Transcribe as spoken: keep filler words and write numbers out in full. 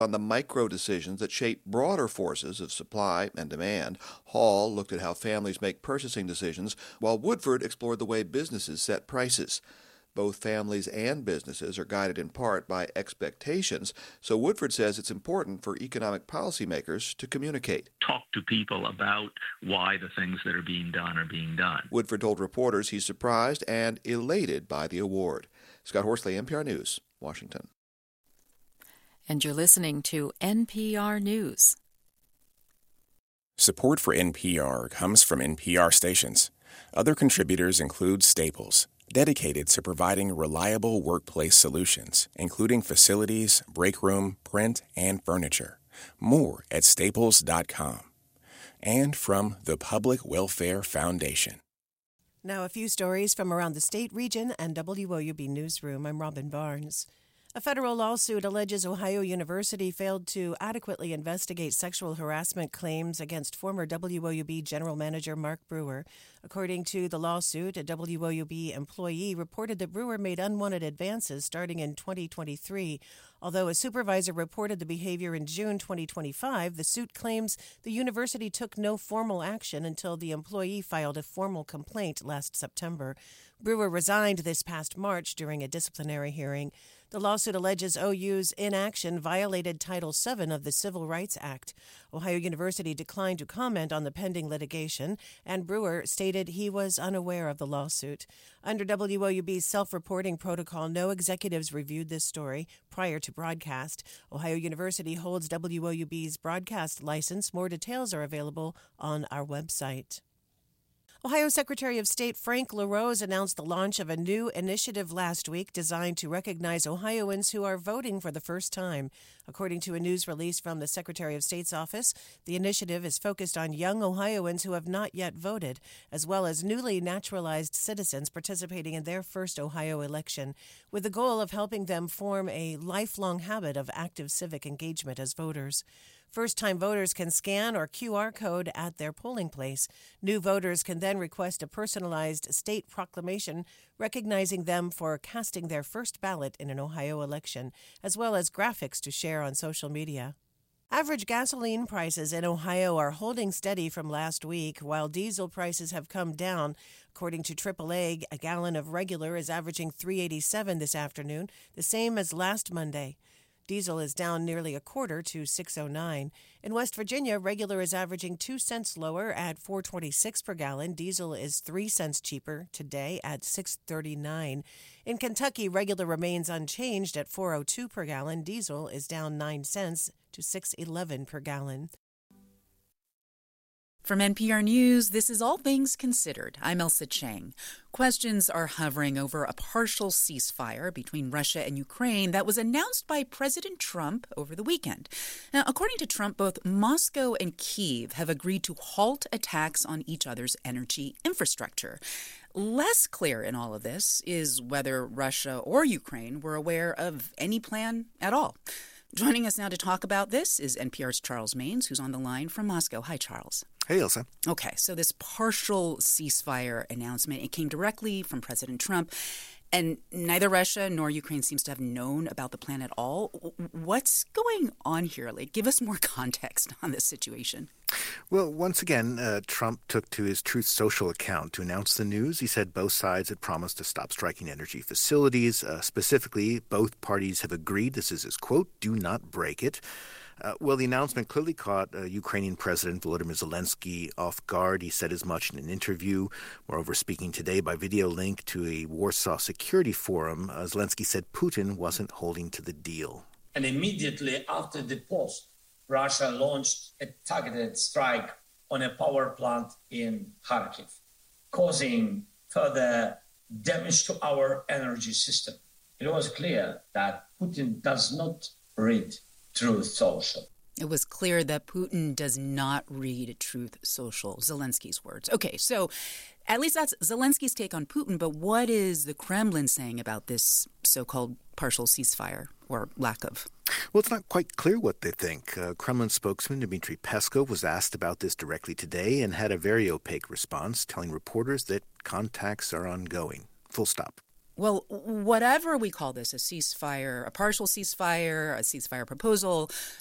on the micro decisions that shape broader forces of supply and demand. Hall looked at how families make purchasing decisions, while Woodford explored the way businesses set prices. Both families and businesses are guided in part by expectations, so Woodford says it's important for economic policymakers to communicate. Talk to people about why the things that are being done are being done. Woodford told reporters he's surprised and elated by the award. Scott Horsley, N P R News, Washington. And you're listening to N P R News. Support for N P R comes from N P R stations. Other contributors include Staples, dedicated to providing reliable workplace solutions, including facilities, break room, print, and furniture. More at staples dot com. And from the Public Welfare Foundation. Now a few stories from around the state, region, and W O U B Newsroom. I'm Robin Barnes. A federal lawsuit alleges Ohio University failed to adequately investigate sexual harassment claims against former W O U B General Manager Mark Brewer. According to the lawsuit, a W O U B employee reported that Brewer made unwanted advances starting in twenty twenty-three. Although a supervisor reported the behavior in June twenty twenty-five, the suit claims the university took no formal action until the employee filed a formal complaint last September. Brewer resigned this past March during a disciplinary hearing. The lawsuit alleges O U's inaction violated Title seven of the Civil Rights Act. Ohio University declined to comment on the pending litigation, and Brewer stated he was unaware of the lawsuit. Under W O U B's self-reporting protocol, no executives reviewed this story prior to broadcast. Ohio University holds W O U B's broadcast license. More details are available on our website. Ohio Secretary of State Frank LaRose announced the launch of a new initiative last week designed to recognize Ohioans who are voting for the first time. According to a news release from the Secretary of State's office, the initiative is focused on young Ohioans who have not yet voted, as well as newly naturalized citizens participating in their first Ohio election, with the goal of helping them form a lifelong habit of active civic engagement as voters. First-time voters can scan or Q R code at their polling place. New voters can then request a personalized state proclamation recognizing them for casting their first ballot in an Ohio election, as well as graphics to share on social media. Average gasoline prices in Ohio are holding steady from last week, while diesel prices have come down. According to triple A, a gallon of regular is averaging three dollars and eighty-seven cents this afternoon, the same as last Monday. Diesel is down nearly a quarter to six dollars and nine cents. In West Virginia, regular is averaging two cents lower at four dollars and twenty-six cents per gallon. Diesel is three cents cheaper today at six dollars and thirty-nine cents. In Kentucky, regular remains unchanged at four dollars and two cents per gallon. Diesel is down nine cents to six dollars and eleven cents per gallon. From N P R News, this is All Things Considered. I'm Elsa Chang. Questions are hovering over a partial ceasefire between Russia and Ukraine that was announced by President Trump over the weekend. Now, according to Trump, both Moscow and Kyiv have agreed to halt attacks on each other's energy infrastructure. Less clear in all of this is whether Russia or Ukraine were aware of any plan at all. Joining us now to talk about this is N P R's Charles Maynes, who's on the line from Moscow. Hi, Charles. Hey, Elsa. Okay, so this partial ceasefire announcement, it came directly from President Trump, and neither Russia nor Ukraine seems to have known about the plan at all. What's going on here? Like, give us more context on this situation. Well, once again, uh, Trump took to his Truth Social account to announce the news. He said both sides had promised to stop striking energy facilities. Uh, specifically, both parties have agreed, this is his quote, "do not break it." Uh, well, the announcement clearly caught uh, Ukrainian President Volodymyr Zelensky off guard. He said as much in an interview. Moreover, speaking today by video link to a Warsaw Security Forum, uh, Zelensky said Putin wasn't holding to the deal. And immediately after the post, Russia launched a targeted strike on a power plant in Kharkiv, causing further damage to our energy system. It was clear that Putin does not read Truth Social. It was clear that Putin does not read Truth Social, Zelensky's words. Okay, so at least that's Zelensky's take on Putin, but what is the Kremlin saying about this so-called partial ceasefire, or lack of? Well, it's not quite clear what they think. Uh, Kremlin spokesman Dmitry Peskov was asked about this directly today and had a very opaque response, telling reporters that contacts are ongoing. Full stop. Well, whatever we call this, a ceasefire, a partial ceasefire, a ceasefire proposal,